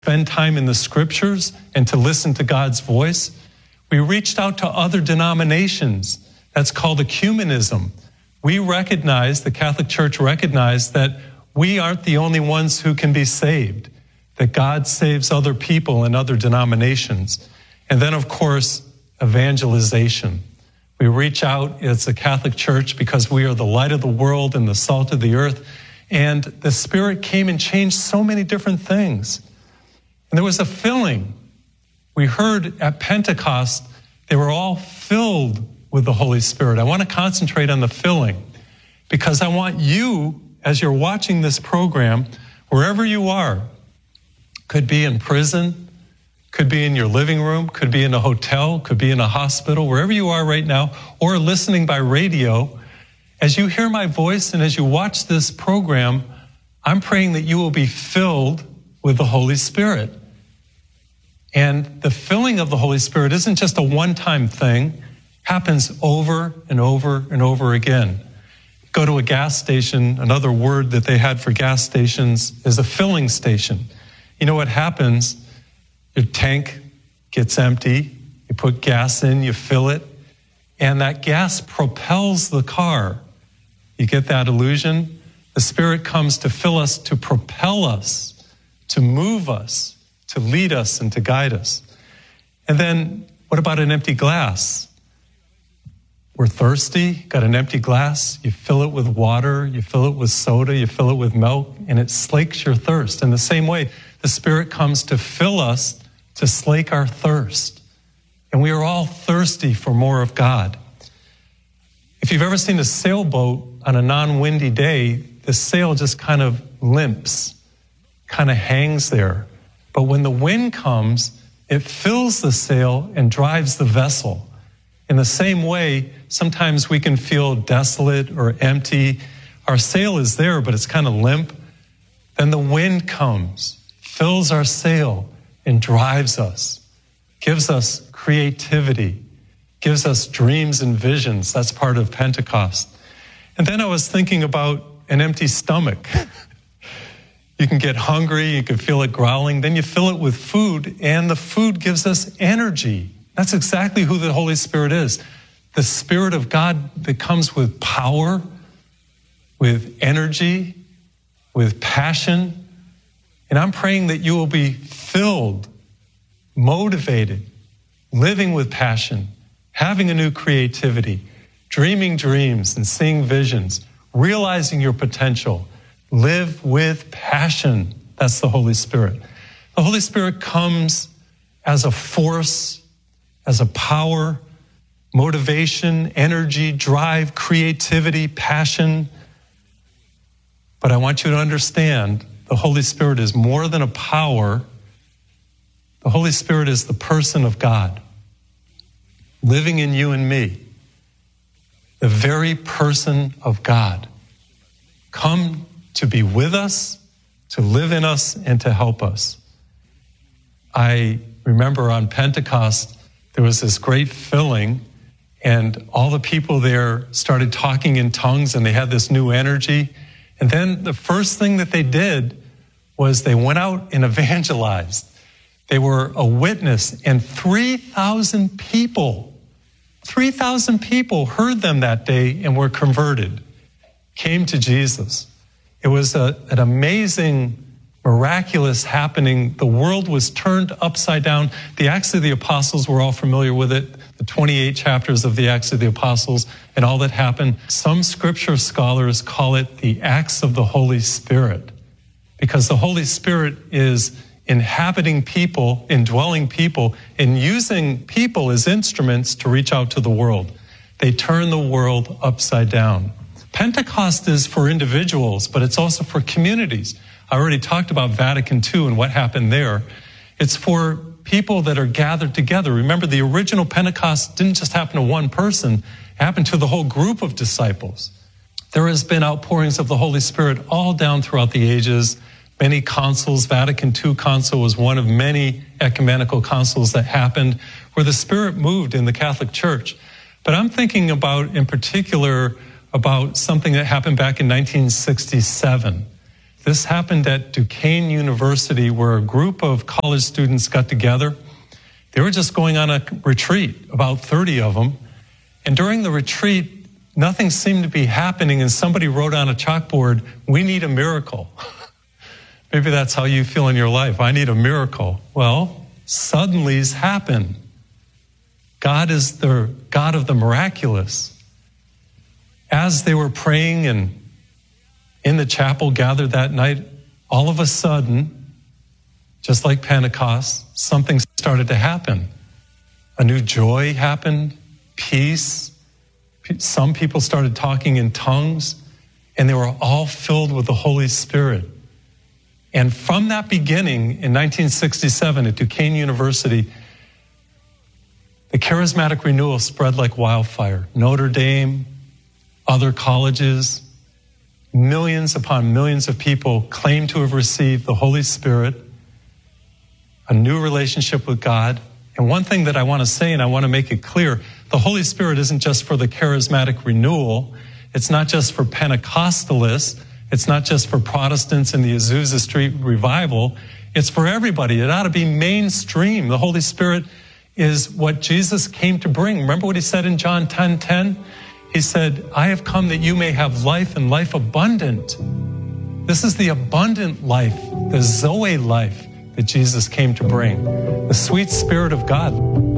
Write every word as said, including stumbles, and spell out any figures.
spend time in the scriptures and to listen to God's voice. We reached out to other denominations. That's called ecumenism. We recognize, the Catholic Church recognized that we aren't the only ones who can be saved, that God saves other people in other denominations. And then, of course, evangelization. We reach out as the Catholic Church because we are the light of the world and the salt of the earth. And the Spirit came and changed so many different things. And there was a filling. We heard at Pentecost, they were all filled with the Holy Spirit. I want to concentrate on the filling because I want you, as you're watching this program, wherever you are, could be in prison, could be in your living room, could be in a hotel, could be in a hospital, wherever you are right now, or listening by radio. As you hear my voice and as you watch this program, I'm praying that you will be filled with the Holy Spirit. And the filling of the Holy Spirit isn't just a one-time thing, happens over and over and over again. Go to a gas station, another word that they had for gas stations is a filling station. You know what happens? Your tank gets empty, you put gas in, you fill it, and that gas propels the car. You get that illusion? The Spirit comes to fill us, to propel us, to move us, to lead us and to guide us. And then what about an empty glass? We're thirsty, got an empty glass, you fill it with water, you fill it with soda, you fill it with milk, and it slakes your thirst. In the same way, the Spirit comes to fill us, to slake our thirst. And we are all thirsty for more of God. If you've ever seen a sailboat on a non-windy day, the sail just kind of limps, kind of hangs there. But when the wind comes, it fills the sail and drives the vessel. In the same way, sometimes we can feel desolate or empty. Our sail is there, but it's kind of limp. Then the wind comes, fills our sail, and drives us, gives us creativity, gives us dreams and visions. That's part of Pentecost. And then I was thinking about an empty stomach. You can get hungry, you can feel it growling, then you fill it with food, and the food gives us energy. That's exactly who the Holy Spirit is. The Spirit of God that comes with power, with energy, with passion. And I'm praying that you will be filled, motivated, living with passion, having a new creativity, dreaming dreams and seeing visions, realizing your potential. Live with passion. That's the Holy Spirit. The Holy Spirit comes as a force, as a power, motivation, energy, drive, creativity, passion. But I want you to understand the Holy Spirit is more than a power. The Holy Spirit is the person of God living in you and me, the very person of God. Come to be with us, to live in us, and to help us. I remember on Pentecost, there was this great filling, and all the people there started talking in tongues, and they had this new energy. And then the first thing that they did was they went out and evangelized. They were a witness, and three thousand people, three thousand people heard them that day and were converted, came to Jesus. It was a, an amazing, miraculous happening. The world was turned upside down. The Acts of the Apostles, we're all familiar with it, the twenty-eight chapters of the Acts of the Apostles and all that happened. Some scripture scholars call it the Acts of the Holy Spirit, because the Holy Spirit is inhabiting people, indwelling people, and using people as instruments to reach out to the world. They turn the world upside down. Pentecost is for individuals, but it's also for communities. I already talked about Vatican Two and what happened there. It's for people that are gathered together. Remember, the original Pentecost didn't just happen to one person, it happened to the whole group of disciples. There has been outpourings of the Holy Spirit all down throughout the ages. Many councils, Vatican Two council was one of many ecumenical councils that happened where the Spirit moved in the Catholic Church. But I'm thinking about, in particular, about something that happened back in nineteen sixty-seven. This happened at Duquesne University, where a group of college students got together. They were just going on a retreat, about thirty of them. And during the retreat, nothing seemed to be happening, and somebody wrote on a chalkboard, "We need a miracle." Maybe that's how you feel in your life. I need a miracle. Well, suddenlies happen. God is the God of the miraculous. As they were praying and in the chapel gathered that night, all of a sudden, just like Pentecost, something started to happen. A new joy happened, peace. Some people started talking in tongues, and they were all filled with the Holy Spirit. And from that beginning, in nineteen sixty-seven at Duquesne University, the charismatic renewal spread like wildfire. Notre Dame, other colleges, millions upon millions of people claim to have received the Holy Spirit, a new relationship with God. And one thing that I want to say, and I want to make it clear, the Holy Spirit isn't just for the charismatic renewal. It's not just for Pentecostalists. It's not just for Protestants in the Azusa Street revival. It's for everybody. It ought to be mainstream. The Holy Spirit is what Jesus came to bring. Remember what he said in John ten ten? He said, "I have come that you may have life and life abundant." This is the abundant life, the Zoe life that Jesus came to bring, the sweet Spirit of God.